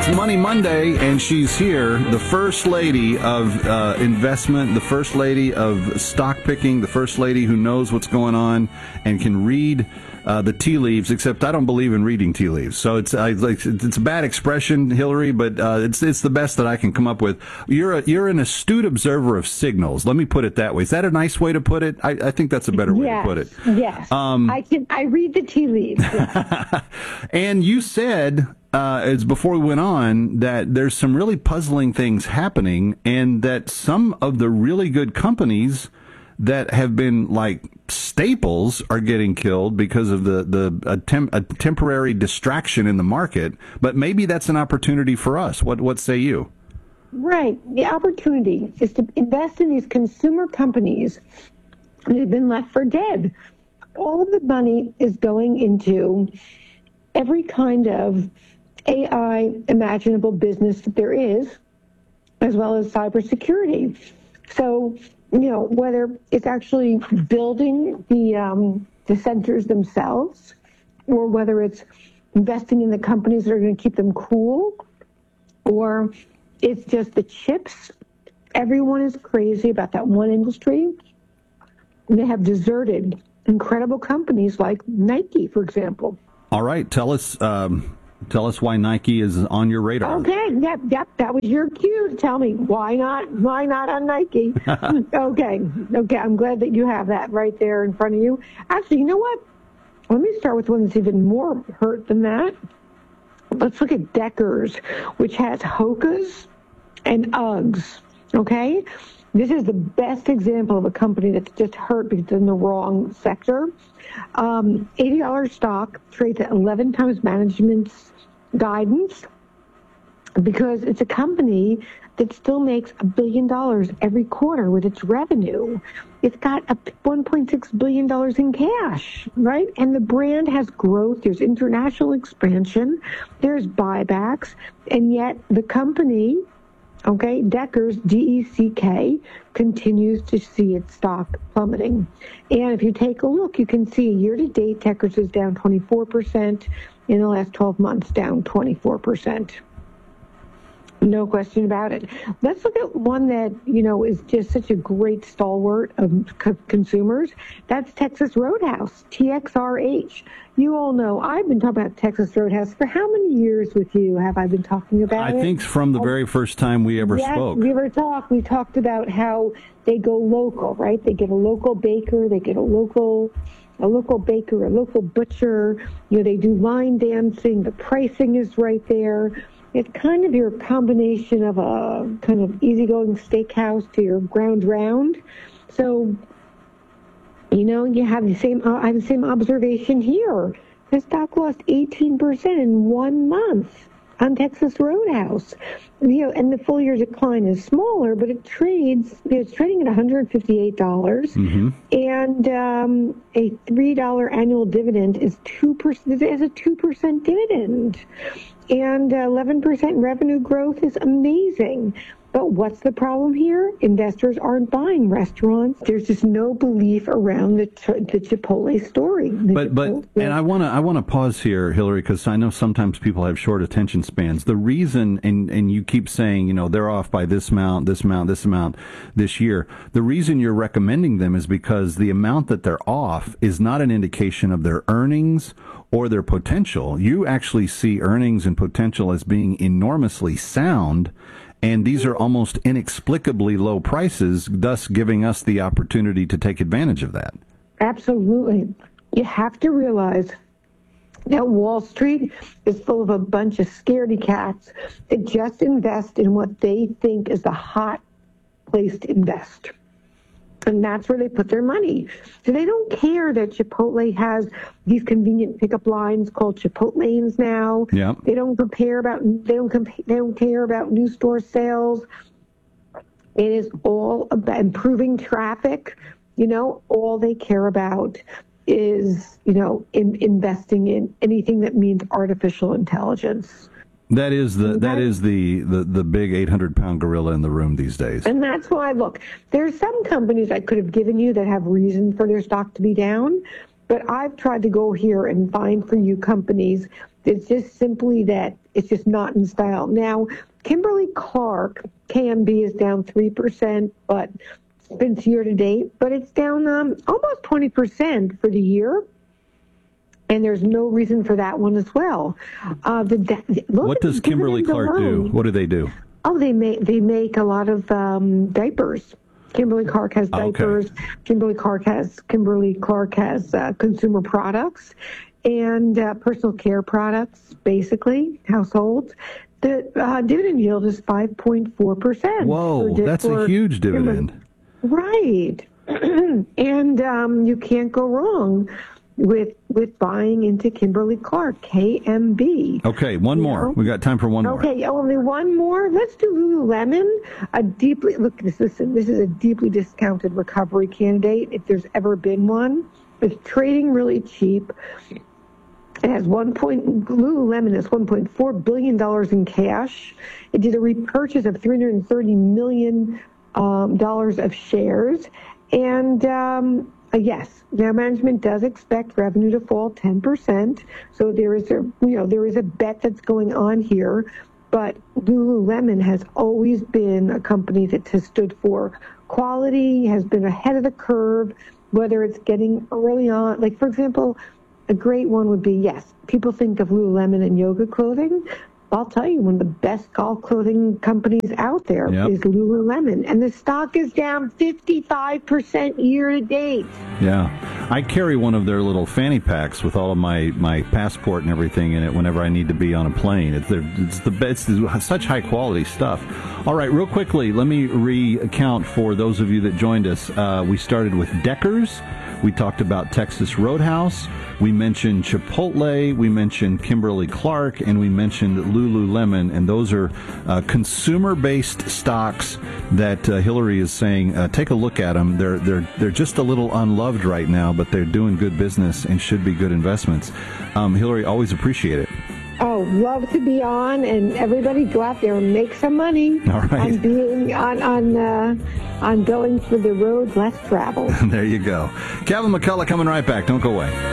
Money Monday, and she's here, the first lady of investment, the first lady of stock picking, the first lady who knows what's going on and can read the tea leaves. Except I don't believe in reading tea leaves, so it's a bad expression, Hillary, but it's the best that I can come up with. You're an astute observer of signals. Let me put it that way. Is that a nice way to put it? I think that's a better way to put it. Yes. I read the tea leaves. And you said, as before we went on, that there's some really puzzling things happening, and that some of the really good companies that have been like staples are getting killed because of a temporary distraction in the market. But maybe that's an opportunity for us. What say you? Right. The opportunity is to invest in these consumer companies that have been left for dead. All of the money is going into every kind of AI imaginable business that there is, as well as cybersecurity. So, whether it's actually building the centers themselves, or whether it's investing in the companies that are going to keep them cool, or it's just the chips. Everyone is crazy about that one industry. They have deserted incredible companies like Nike, for example. All right, tell us why Nike is on your radar. Okay, yep, that was your cue to tell me why not on Nike. Okay, I'm glad that you have that right there in front of you. Actually, you know what? Let me start with one that's even more hurt than that. Let's look at Deckers, which has Hoka's and Uggs, okay? This is the best example of a company that's just hurt because it's in the wrong sector. $80 stock trades at 11 times management's guidance because it's a company that still makes $1 billion every quarter with its revenue. It's got $1.6 billion in cash, right? And the brand has growth. There's international expansion. There's buybacks. And yet the company, okay, Deckers, DECK, continues to see its stock plummeting. And if you take a look, you can see year-to-date, Deckers is down 24%. In the last 12 months, down 24%. No question about it. Let's look at one that, is just such a great stalwart of consumers. That's Texas Roadhouse, TXRH. You all know I've been talking about Texas Roadhouse for how many years with you have I been talking about it? I think from the very first time we ever spoke. We talked about how they go local, right? They get a local baker, they get a local baker, a local butcher. They do line dancing. The pricing is right there. It's kind of your combination of a kind of easygoing steakhouse to your ground round. So, you have the same. I have the same observation here. The stock lost 18% in 1 month on Texas Roadhouse. And the full year decline is smaller, but it's trading at $158. Mm-hmm. And a $3 annual dividend is 2%. It has a 2% dividend. And 11% revenue growth is amazing. But what's the problem here? Investors aren't buying restaurants. There's just no belief around the Chipotle story. And I want to pause here, Hillary, because I know sometimes people have short attention spans. The reason, and you keep saying, they're off by this amount this year. The reason you're recommending them is because the amount that they're off is not an indication of their earnings or their potential. You actually see earnings and potential as being enormously sound. And these are almost inexplicably low prices, thus giving us the opportunity to take advantage of that. Absolutely. You have to realize that Wall Street is full of a bunch of scaredy cats that just invest in what they think is the hot place to invest. And that's where they put their money. So they don't care that Chipotle has these convenient pickup lines called Chipotlanes now. Yep. They don't care about new store sales. It is all about improving traffic. All they care about is investing in anything that means artificial intelligence. That is the big 800-pound gorilla in the room these days. And that's why, look, there's some companies I could have given you that have reason for their stock to be down, But I've tried to go here and find for you companies. It's just simply that it's just not in style. Now, Kimberly-Clark, KMB is down 3%, but since year to date, but it's down almost 20% for the year. And there's no reason for that one as well. What does Kimberly-Clark do? What do they do? Oh, they make a lot of diapers. Kimberly-Clark has diapers. Okay. Kimberly-Clark has consumer products and personal care products, basically, households. The dividend yield is 5.4%. Whoa, that's a huge dividend. Right. And you can't go wrong with buying into Kimberly-Clark, KMB. Okay, one more. We got time for one more. Okay, only one more. Let's do Lululemon. This is a deeply discounted recovery candidate, if there's ever been one. It's trading really cheap. It has Lululemon has $1.4 billion in cash. It did a repurchase of $330 million of shares. And yes, their management does expect revenue to fall 10%. So there is a bet that's going on here. But Lululemon has always been a company that has stood for quality, has been ahead of the curve, whether it's getting early on. Like, for example, a great one would be, yes, people think of Lululemon and yoga clothing. I'll tell you, one of the best golf clothing companies out there is Lululemon. And the stock is down 55% year to date. Yeah. I carry one of their little fanny packs with all of my passport and everything in it whenever I need to be on a plane. It's such high quality stuff. All right, real quickly, let me recount for those of you that joined us. We started with Deckers. We talked about Texas Roadhouse. We mentioned Chipotle. We mentioned Kimberly-Clark, and we mentioned Lululemon. And those are consumer-based stocks that Hillary is saying take a look at them. They're just a little unloved right now, but they're doing good business and should be good investments. Hillary, always appreciate it. Oh, love to be on, and everybody go out there and make some money. All right. On going for the roads less traveled. There you go. Kevin McCullough coming right back. Don't go away.